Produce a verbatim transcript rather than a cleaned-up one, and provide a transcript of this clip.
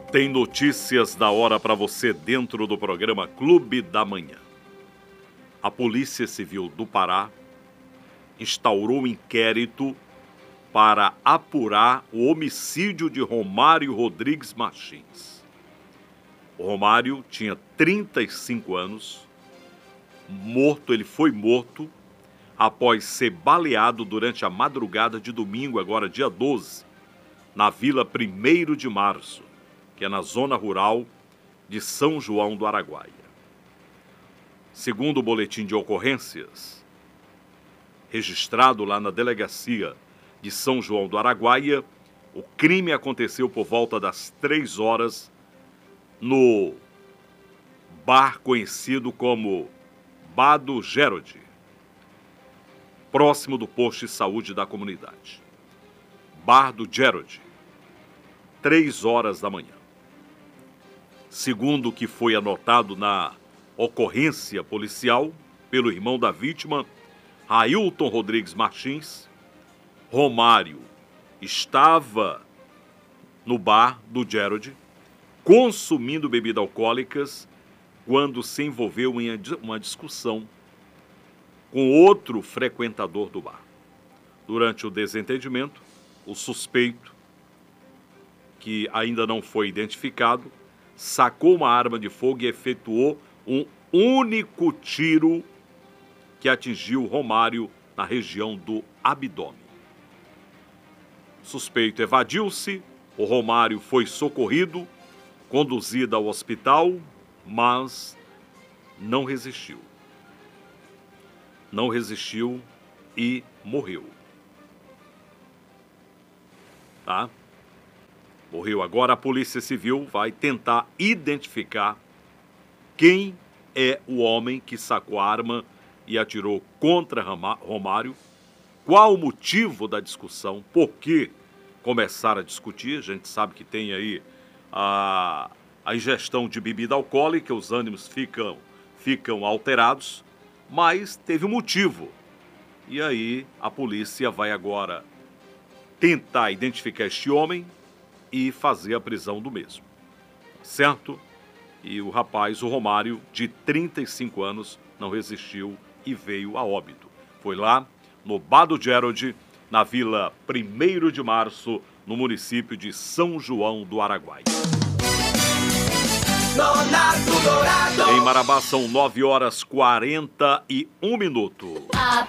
Tem notícias da hora para você dentro do programa Clube da Manhã. A Polícia Civil do Pará instaurou um inquérito para apurar o homicídio de Romário Rodrigues Martins. O Romário tinha trinta e cinco anos, morto, ele foi morto após ser baleado durante a madrugada de domingo, agora dia doze, na Vila primeiro de Março, que é na zona rural de São João do Araguaia. Segundo o boletim de ocorrências, registrado lá na delegacia de São João do Araguaia, o crime aconteceu por volta das três horas no bar conhecido como Bar do Gerode, próximo do posto de saúde da comunidade. Bar do Gerode, três horas da manhã. Segundo o que foi anotado na ocorrência policial pelo irmão da vítima, Railton Rodrigues Martins, Romário estava no bar do Gerode consumindo bebidas alcoólicas quando se envolveu em uma discussão com outro frequentador do bar. Durante o desentendimento, o suspeito, que ainda não foi identificado, sacou uma arma de fogo e efetuou um único tiro que atingiu Romário na região do abdômen. O suspeito evadiu-se, o Romário foi socorrido, conduzido ao hospital, mas não resistiu. Não resistiu e morreu. Tá? Morreu. Agora a Polícia Civil vai tentar identificar quem é o homem que sacou a arma e atirou contra Romário, qual o motivo da discussão, por que começaram a discutir. A gente sabe que tem aí a, a ingestão de bebida alcoólica, os ânimos ficam, ficam alterados, mas teve um motivo. E aí a polícia vai agora tentar identificar este homem e fazer a prisão do mesmo, certo? E o rapaz, o Romário, de trinta e cinco anos, não resistiu e veio a óbito. Foi lá no Bar do Gerode, na Vila primeiro de Março, no município de São João do Araguaia. Em Marabá são nove horas e quarenta e um minutos.